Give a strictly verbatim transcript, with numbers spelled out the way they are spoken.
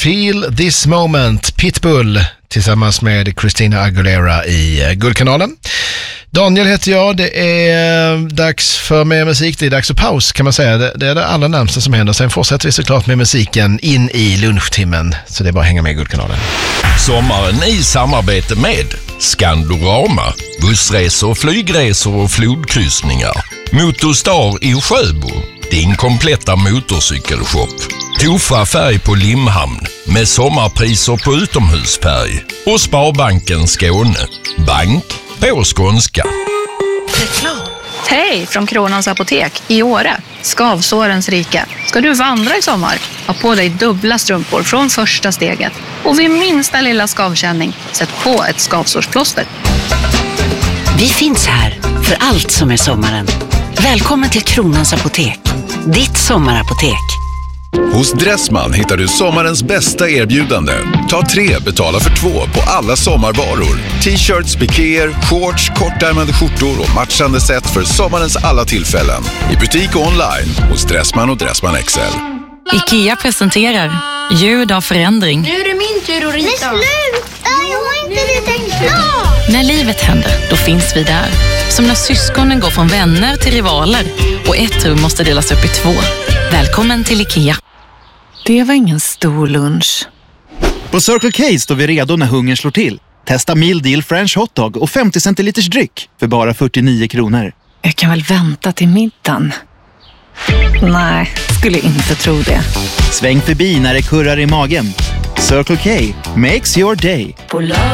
Feel This Moment, Pitbull tillsammans med Christina Aguilera i Guldkanalen. Daniel heter jag, det är dags för mer musik, det är dags för paus kan man säga, det, det är det allra närmsta som händer. Sen fortsätter vi såklart med musiken in i lunchtimmen, så det är bara att hänga med i Guldkanalen. Sommaren i samarbete med Skandorama, bussresor, flygresor och flodkryssningar. Motorstar i Sjöbo, din kompletta motorcykelshop. Tofa färg på Limhamn med sommarpriser på utomhusfärg. Och Sparbanken Skåne, bank på skånska. Hej från Kronans Apotek i Åre, skavsårens rike. Ska du vandra i sommar? Ha på dig dubbla strumpor från första steget. Och vid minsta lilla skavkänning, sätt på ett skavsårsplåster. Vi finns här för allt som är sommaren. Välkommen till Kronans Apotek, ditt sommarapotek. Hos Dressman hittar du sommarens bästa erbjudande. Ta tre, betala för två på alla sommarvaror. T-shirts, pikéer, shorts, kortärmade skjortor och matchande set för sommarens alla tillfällen. I butik och online hos Dressman och Dressman X L. IKEA presenterar Ljud av förändring. Nu är det min tur att rita. Men sluta, jag har inte det tänkt klart. När livet händer, då finns vi där. Som när syskonen går från vänner till rivaler och ett rum måste delas upp i två. Välkommen till IKEA. Det var ingen stor lunch. På Circle K står vi redo när hungern slår till. Testa meal deal French hotdog och femtio centiliters dryck för bara fyrtionio kronor. Jag kan väl vänta till middagen. Nej, skulle inte tro det. Sväng förbi när det kurrar i magen. Circle K makes your day.